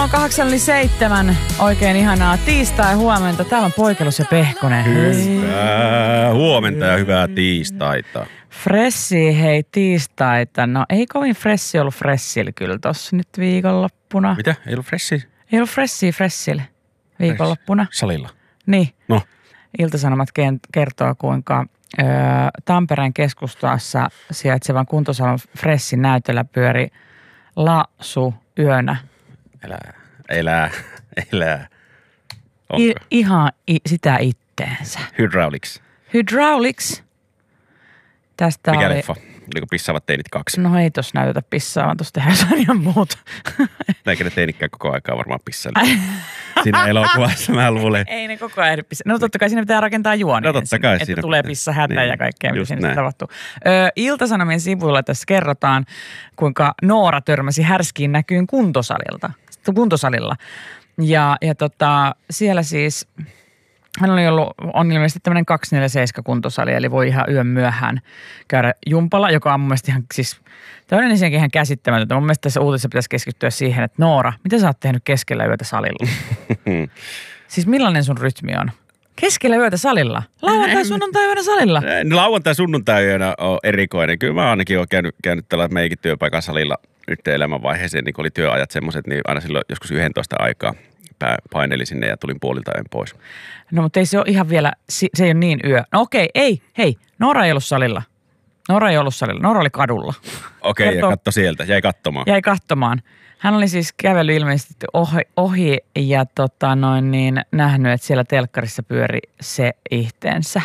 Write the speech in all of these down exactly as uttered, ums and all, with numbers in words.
Kello on kahdeksan yli seitsemän. Oikein ihanaa tiistai huomenta. Täällä on Poikelus ja Pehkonen. Hyvää huomenta ja hyvää tiistaita. Fressi, hei tiistaita. No ei kovin fressi ollut Fressillä kyllä tossa nyt viikonloppuna. Mitä? Ei ollut fressi? Ei ollut fressi Fressillä viikonloppuna. Salilla? Niin. No. Ilta-Sanomat kertoo, kuinka ö, Tampereen keskustassa sijaitsevan kuntosalon Fressin näytöllä pyöri Lasu yönä. Elää, elää, elää. I, ihan i, sitä itteensä. Hydraulics. Hydraulics. Tästä Mikä oli... leffa? Oliko Pissaavat teinit kaksi? No ei tossa näytetä pissaavan, tossa tehdään ihan muuta. Eikä ne teinikään koko aikaa varmaan pissailla. Siinä elokuvassa mä luulen. Ei ne koko ajan pissa. No totta kai siinä pitää rakentaa juoni. No totta kai. Että siinä tulee pitää. pissa hätä niin, ja kaikkea, mitä siinä tapahtuu. Ö, Ilta-Sanomien sivuilla tässä kerrotaan, kuinka Noora törmäsi härskiin näkyyn kuntosalilta, kuntosalilla. Ja, ja tota, siellä siis... Hän oli ollut, on ilmeisesti tämmöinen kaksikymmentäneljä kuntosali, eli voi ihan yön myöhään käydä jumpalla, joka on mun mielestä ihan siis, tämmöinen ensinnäkin ihan käsittämätöntä. Mun mielestä tässä uutisessa pitäisi keskittyä siihen, että Noora, mitä sä oot tehnyt keskellä yötä salilla? Siis millainen sun rytmi on? Keskellä yötä salilla? Lauantai, sunnuntai yönä salilla? Lauantai, sunnuntai yönä on erikoinen. Kyllä mä ainakin oon käynyt, käynyt tällä meikin työpaikan salilla yhteen elämänvaiheeseen, niin kun oli työajat semmoiset, niin aina silloin joskus yhdentoista aikaa paineli sinne ja tulin puolilta yön pois. No mutta ei se ole ihan vielä, se ei ole niin yö. No okei, ei, hei, Noora ei ollut salilla. Noora ei ollut salilla, Noora oli kadulla. Okei, Kertoo, ja katso sieltä, jäi katsomaan. Jäi katsomaan. Hän oli siis kävellyt ilmeisesti ohi, ohi ja tota noin niin, nähnyt, että siellä telkkarissa pyöri se ihteensä.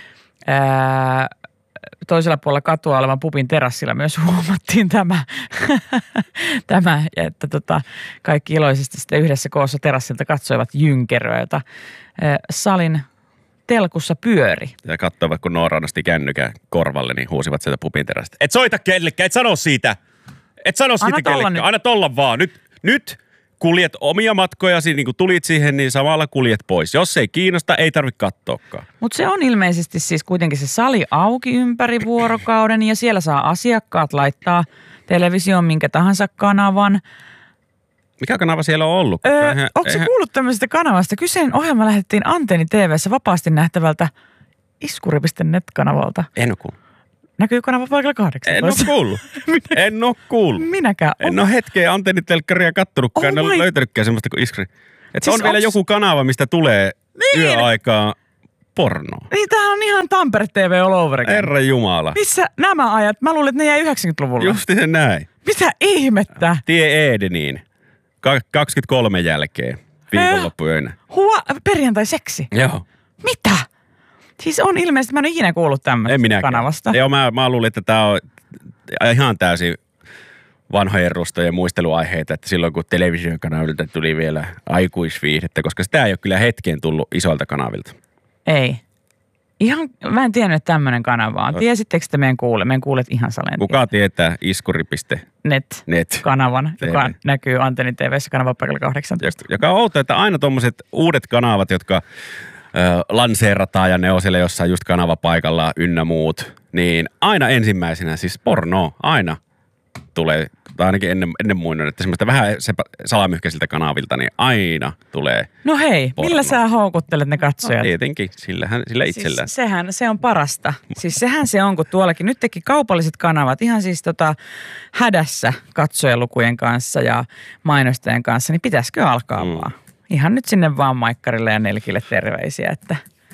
Ää, toisella puolella katua olevan pubin terassilla myös huomattiin tämä, tämä että tota, kaikki iloisesti sitten yhdessä koossa terassilta katsoivat jynkeröä, jota ää, salin telkussa pyöri. Ja katsoivat, kun Noora nosti kännykän korvalle, niin huusivat sieltä pubin terästä. Et soita kellekään, et sano siitä. Et sano siitä kellekään. Aina tolla vaan. Nyt, nyt kuljet omia matkojasi, niin kun tulit siihen, niin samalla kuljet pois. Jos ei kiinnosta, ei tarvitse katsoakaan. Mutta se on ilmeisesti siis kuitenkin se sali auki ympäri vuorokauden ja siellä saa asiakkaat laittaa televisioon minkä tahansa kanavan. Mikä kanava siellä on ollut? Öö, onko se kuullut tämmöisestä kanavasta? Kyseinen ohjelma lähetettiin Antenni T V:ssä vapaasti nähtävältä iskuri piste net-kanavalta. En ole kuullut. Näkyy kanava paikalla kahdeksantoista. En ole kuullut. En ole kuullut. Minäkään. En ole hetkeä antennitelkkaria kattonutkaan. Oh en ole löytänytkään semmoista kuin iskuri. Että siis on vielä onks... joku kanava, mistä tulee niin. yöaikaa pornoa. Niin, tämähän on ihan Tampere T V all over again. Herra Jumala. Missä nämä ajat? Mä luulen, että ne jäi yhdeksänkymmentäluvulla. Justi se näin. Mitä ihmettä? Tie Edeniin. kaksikymmentäkolme jälkeen viikonloppuyönä. Hua, perjantai-seksi? Joo. Mitä? Siis on ilmeisesti, mä en ole ikinä kuullut tämmöistä kanavasta. Joo, mä, mä luulin, että tää on ihan täysin vanhojen rustojen muisteluaiheita, että silloin kun televisiokanavilta tuli vielä aikuisviihdettä, koska sitä ei ole kyllä hetkeen tullut isoilta kanavilta. Ei. Ihan, mä en tiennyt, että tämmöinen kanava on. Tiesittekö te meidän kuule? Meidän kuulet ihan salen. Kuka tietää iskuri piste net, net kanavan, T V. Joka näkyy Antenni T V:ssä kanavapaikalla kahdeksantoista. Joka on outo, että aina tommoset uudet kanavat, jotka ö, lanseerataan ja ne on siellä jossain just kanavapaikalla ynnä muut, niin aina ensimmäisenä siis porno aina tulee, tai ainakin ennen, ennen muinoin, että semmoista vähän salamyhkäisiltä kanavilta, niin aina tulee No hei, porno. Millä sä houkuttelet ne katsojat? No, tietenkin, sillähän, sillä itsellään. Siis sehän se on parasta. Siis sehän se on, kun tuollakin nyt teki kaupalliset kanavat ihan siis tota hädässä katsojalukujen kanssa ja mainostajien kanssa, niin pitäisikö alkaa mm. vaan? Ihan nyt sinne vaan Maikkarille ja Nelkille terveisiä, että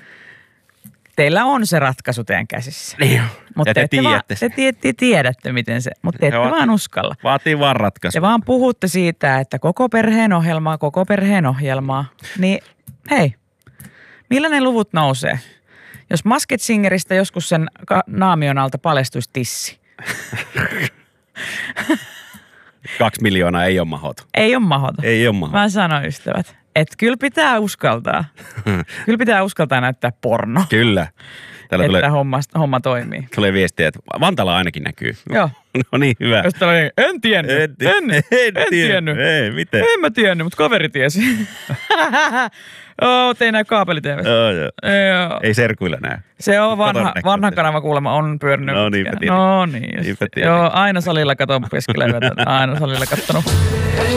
teillä on se ratkaisu teidän käsissä. Niin mutta te, te tiedätte te, te, te tiedätte, miten se, mutta te ette va- vaan uskalla. Vaatii vaan ratkaisu. Te vaan puhutte siitä, että koko perheen ohjelmaa, koko perheen ohjelmaa. Niin hei, millainen luvut nousee? Jos Masked Singeristä joskus sen ka- naamion alta paljastuisi tissi. Kaksi miljoonaa ei ole mahdoton. Ei ole mahdoton. Ei ole mahdoton. Mä sanon ystävät, että kyllä pitää uskaltaa. Kyllä pitää uskaltaa näyttää porno. Kyllä. Täällä että tulee, homma, homma toimii. Tulee viestiä, että Vantaalla ainakin näkyy. Joo. No niin, hyvä. Jos täällä oli, en tiennyt. En, en, en, en tiennyt. Ei, miten? En mä tiennyt, mutta kaveri tiesi. Joo, te ei näy kaapeli-T V:ssä. Joo, joo. Joo. Ei serkuilla näy. Se on vanha, vanha kanava kuulemma on pyörinyt. No niinpä tiedän. No niin. Niinpä tiedän. Joo, aina salilla katon keskellä yötä. Aina salilla kattonut.